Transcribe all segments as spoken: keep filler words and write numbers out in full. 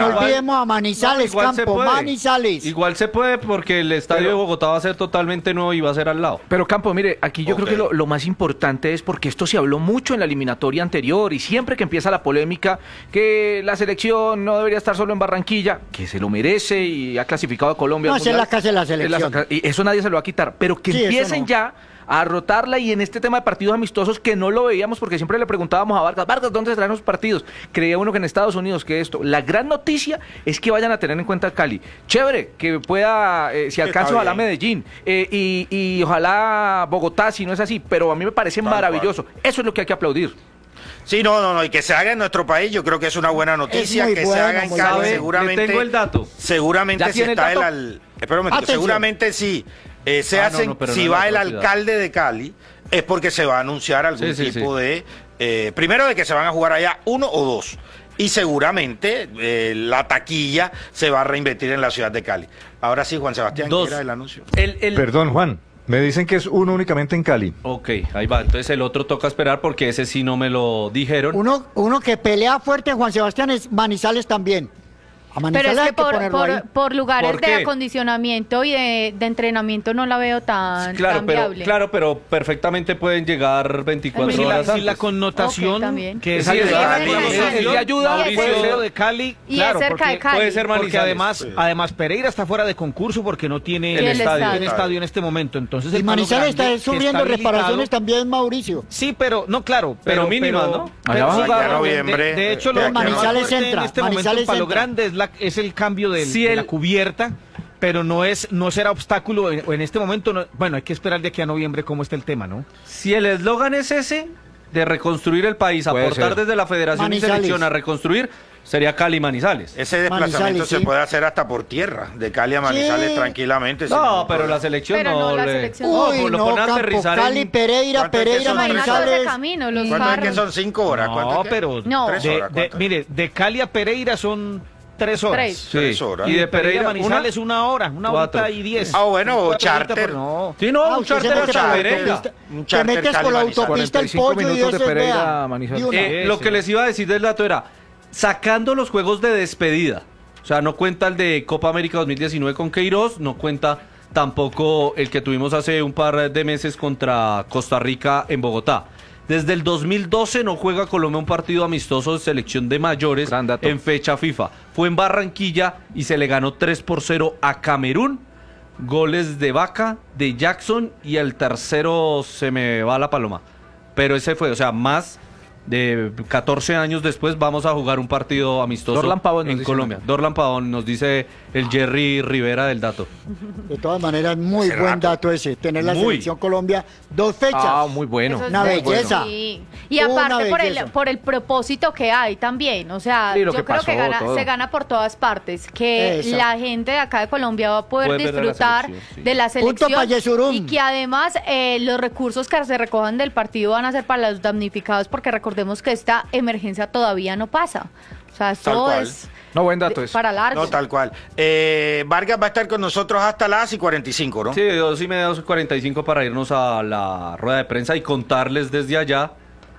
olvidemos a Manizales, no, Campo, Manizales. Igual se puede porque el estadio pero, de Bogotá va a ser totalmente nuevo y va a ser al lado. Pero Campo, mire, aquí yo okay. creo que lo, lo más importante es porque esto se habló mucho en la eliminatoria anterior y siempre que empieza la polémica que la selección no debería estar solo en Barranquilla, que se lo merece y ha clasificado a Colombia. No, esa es la casa de la selección. La, y eso nadie se lo va a quitar, pero que sí, empiecen no. ya a rotarla y en este tema de partidos amistosos que no lo veíamos porque siempre le preguntábamos a Vargas, Vargas, ¿dónde estarán los partidos? Creía uno que en Estados Unidos, que esto. La gran noticia es que vayan a tener en cuenta Cali. Chévere, que pueda, eh, si alcanza, ojalá Medellín eh, y, y ojalá Bogotá, si no es así, pero a mí me parece Tal maravilloso. Cual. Eso es lo que hay que aplaudir. Sí, no, no, no, y que se haga en nuestro país, yo creo que es una buena noticia, que bueno, se haga en Cali, sabe, seguramente. tengo el dato. Seguramente si está el, el espera un momento, seguramente sí. Eh, se ah, hacen, no, no, si no va el alcalde de Cali, es porque se va a anunciar algún sí, tipo sí, sí. de, eh, primero de que se van a jugar allá uno o dos, y seguramente eh, la taquilla se va a reinvertir en la ciudad de Cali. Ahora sí, Juan Sebastián, dos. ¿qué era el anuncio? El, el... Perdón, Juan. Me dicen que es uno únicamente en Cali. Ok, ahí va. Entonces el otro toca esperar porque ese sí no me lo dijeron. Uno, uno que pelea fuerte, Juan Sebastián, es Manizales también. A Manizales Pero es que por, que por, por lugares ¿Por de acondicionamiento y de, de entrenamiento no la veo tan, claro, tan pero, viable. Claro, pero perfectamente pueden llegar veinticuatro sí, horas la, antes. Y la connotación okay, que es sí, ayudar, es de ayuda, el pueblo de Cali, y claro, es cerca de Cali. Puede ser porque además, sí. además Pereira está fuera de concurso porque no tiene el, el estadio. estadio. estadio en este momento. Entonces y Manizales está sufriendo reparaciones también, Mauricio. Sí, pero, no, claro. Pero, pero mínimas, ¿no? Allá va a jugar noviembre. De, de hecho, lo que Manizales entra. En este momento en Palo Grande es, la, es el cambio del, si de el... la cubierta, pero no es no será obstáculo en, en este momento. No, bueno, hay que esperar de aquí a noviembre cómo está el tema, ¿no? Si el eslogan es ese, de reconstruir el país, puede aportar ser. Desde la Federación Manizales. Y Selección a reconstruir, sería Cali Manizales. Ese desplazamiento Manizales, se sí. puede hacer hasta por tierra, de Cali a Manizales sí. tranquilamente. No, pero la selección pero no, no la le... selección. Uy, no, lo no, ponen a Campo, aterrizar Cali, en... Pereira, Pereira, Manizales. Camino, los ¿Cuánto es que son cinco horas? No, pero no. Tres horas, de, de, mire, de Cali a Pereira son tres horas. Tres, sí. tres horas. Y de Pereira a Manizales una, una hora, una hora y diez. Ah, bueno, o charter. No. Sí, no, ah, un charter hasta Pereira. Un charter te metes por la autopista el pollo y eso de Pereira, eh, Lo que les iba a decir del dato era, sacando los juegos de despedida, o sea, no cuenta el de Copa América dos mil diecinueve con Queiroz, no cuenta tampoco el que tuvimos hace un par de meses contra Costa Rica en Bogotá. Desde el dos mil doce no juega Colombia un partido amistoso de selección de mayores en fecha FIFA. Fue en Barranquilla y se le ganó tres por cero a Camerún. Goles de Vaca, de Jackson y el tercero se me va la paloma. Pero ese fue, o sea, más de catorce años después vamos a jugar un partido amistoso Dorlan Pavón en Colombia. Nada. Dorlan Pavón nos dice el Jerry Rivera del dato. De todas maneras, muy Hace buen rato. dato ese, tener la Muy. selección Colombia dos fechas. Ah, muy bueno. Eso es Una muy belleza. bueno. Sí. Y aparte por el, por el propósito que hay también, o sea, sí, yo que creo pasó, que gana, todo. se gana por todas partes, que Eso. la gente de acá de Colombia va a poder Puede ver de la disfrutar selección, sí. de la Punto selección pa' Yesurum. y que además eh, los recursos que se recojan del partido van a ser para los damnificados, porque recordemos que esta emergencia todavía no pasa, o sea, esto cual. es No, buen dato de- eso. para largo. No, tal cual. Eh, Vargas va a estar con nosotros hasta las y cuarenta y cinco, ¿no? Sí, de dos y media a dos y cuarenta y cinco para irnos a la rueda de prensa y contarles desde allá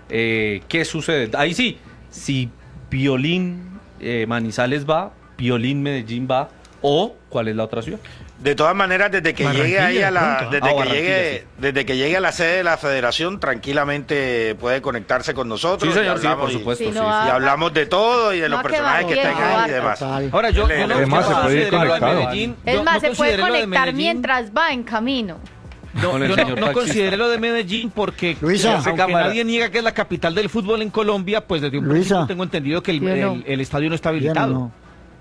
eh, qué sucede. Ahí sí, si Violín eh, Manizales va, Violín Medellín va, o ¿cuál es la otra ciudad? De todas maneras, desde que llegue Barranquilla, ahí a de la, pronto, ¿eh? desde Ah, que Barranquilla, llegue, sí. desde que llegue a la sede de la Federación, tranquilamente puede conectarse con nosotros. Sí, señor, y sí, hablamos por y- supuesto. Sí, sí, no sí. va- Y hablamos de todo y de No, los que personajes que va bien, tengan ahí y no, demás. Total. Ahora yo, yo no, Además, yo no se puede ir considero lo de conectado. Medellín, Es yo más, no se puede considero lo de conectar Medellín. mientras va en camino. No, Con el yo no, señor no taxista. consideré lo de Medellín porque Luisa. aunque Cámara. nadie niega que es la capital del fútbol en Colombia, pues desde un Luisa. principio tengo entendido que el, Yo no. el- el estadio no está Bien, habilitado. no.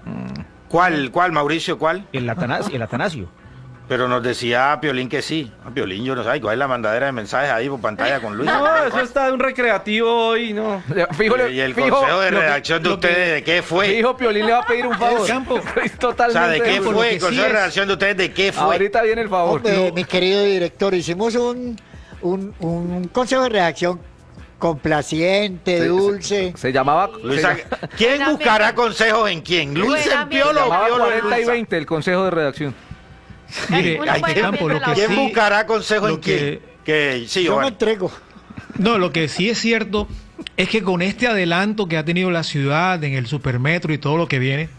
¿Cuál, cuál, Mauricio, cuál? El, Atanas- el Atanasio. Pero nos decía Piolín que sí. A Piolín, yo no sé, ¿cuál es la mandadera de mensajes ahí por pantalla con Luis? No, eso está de un recreativo hoy, no. Fíjole, Y el fijo, consejo de lo que- redacción de lo que- ustedes, ¿de qué fue? Fijo, Piolín le va a pedir un favor. Campo. Es O totalmente. sea, ¿de qué seguro. fue? que El sí consejo de es- redacción de ustedes, ¿de qué fue? Ahorita viene el favor. Hombre, mi querido director, hicimos un, un, un consejo de redacción complaciente, Se- dulce. Se, se llamaba. Luisa, se, ¿quién Buen buscará ambiente. consejos en quién? ¿Luis Buen en ambiente. Piolo o llamaba Piolo en cuarenta y Luisa? veinte, el consejo de redacción. Mire, Una hay buena que campo, lo ambiente que la ¿Quién sí, buscará consejos lo en quién? que- Que, sí, Yo me Giovanni. entrego. no, lo que sí es cierto es que con este adelanto que ha tenido la ciudad en el supermetro y todo lo que viene,